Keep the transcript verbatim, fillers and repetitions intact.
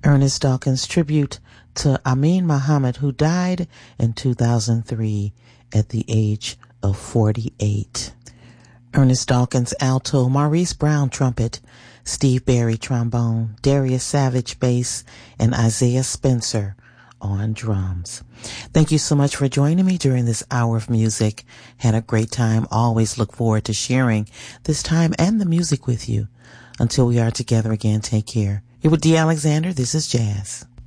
Ernest Dawkins tribute to Amin Muhammad, who died in two thousand three at the age of forty-eight. Ernest Dawkins alto, Maurice Brown trumpet, Steve Berry trombone, Darius Savage bass, and Isaiah Spencer on drums. Thank you so much for joining me during this hour of music. Had a great time. Always look forward to sharing this time and the music with you. Until we are together again, take care. You're with Dee Alexander. This is Jazz.